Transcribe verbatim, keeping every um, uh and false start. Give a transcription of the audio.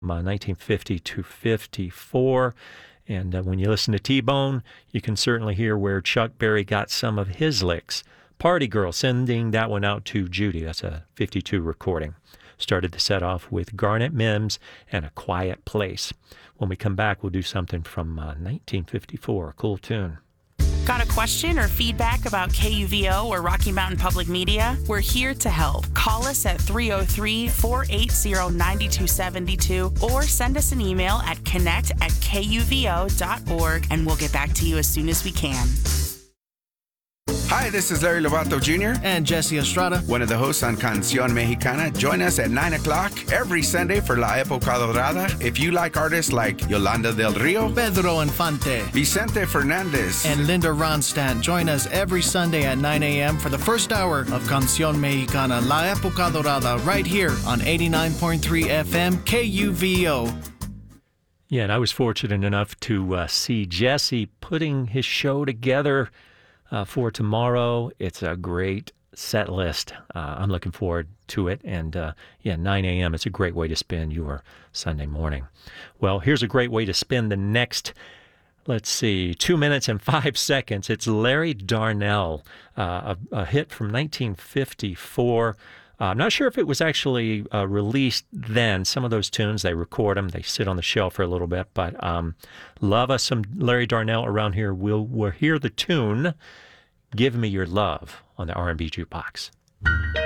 uh, nineteen fifty to fifty-four. And uh, when you listen to T-Bone, you can certainly hear where Chuck Berry got some of his licks. Party Girl, sending that one out to Judy. That's a fifty-two recording. Started the set off with Garnet Mims and A Quiet Place. When we come back, we'll do something from uh, nineteen fifty-four, a cool tune. Got a question or feedback about K U V O or Rocky Mountain Public Media? We're here to help. Call us at three oh three, four eight zero, nine two seven two or send us an email at connect at K U V O dot org and we'll get back to you as soon as we can. Hi, this is Larry Lovato Junior and Jesse Estrada, one of the hosts on Canción Mexicana. Join us at nine o'clock every Sunday for La Época Dorada. If you like artists like Yolanda del Rio, Pedro Infante, Vicente Fernandez, and Linda Ronstadt, join us every Sunday at nine a.m. for the first hour of Canción Mexicana, La Época Dorada, right here on eighty-nine point three F M K U V O. Yeah, and I was fortunate enough to uh, see Jesse putting his show together Uh, for tomorrow. It's a great set list. Uh, I'm looking forward to it. And uh, yeah, nine a.m. It's a great way to spend your Sunday morning. Well, here's a great way to spend the next, let's see, two minutes and five seconds. It's Larry Darnell, uh, a, a hit from nineteen fifty-four. Uh, I'm not sure if it was actually uh, released then. Some of those tunes, they record them, they sit on the shelf for a little bit. But um, love us some Larry Darnell around here. We'll, we'll hear the tune, Give Me Your Love, on the R and B Jukebox.